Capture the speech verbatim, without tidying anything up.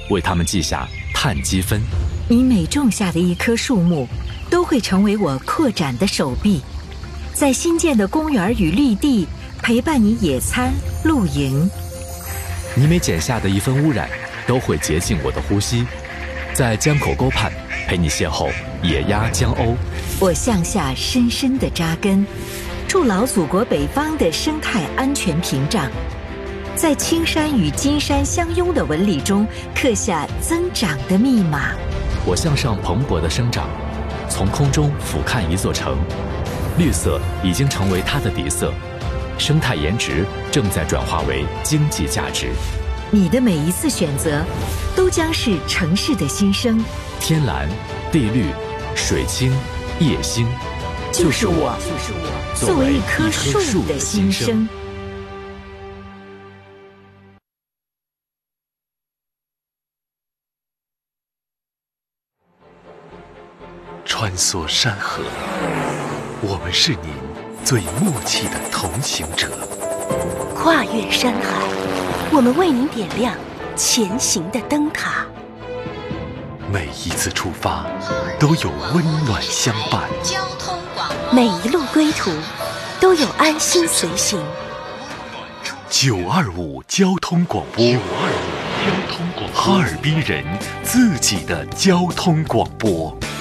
为他们记下碳积分。 你每种下的一棵树木，都会成为我扩展的手臂，在新建的公园与绿地陪伴你野餐、露营。 你每减下的一分污染，都会洁净我的呼吸，在江口沟畔陪你邂逅野鸭江鸥。 我向下深深地扎根，筑牢祖国北方的生态安全屏障，在青山与金山相拥的纹理中刻下增长的密码。 我向上蓬勃的生长，从空中俯瞰一座城，绿色已经成为它的底色，生态颜值正在转化为经济价值。 你的每一次选择，都将是城市的新生。 天蓝、地绿、水清、夜星， 就是我， 就是我， 作为一棵树的新生。 穿梭山河，我们是您最默契的同行者。 跨越山海，我们为您点亮前行的灯塔。 每一次出发，都有温暖相伴； 每一路归途，都有安心随行。 九二五交通广播，九二五交通广播，哈尔滨人自己的交通广播。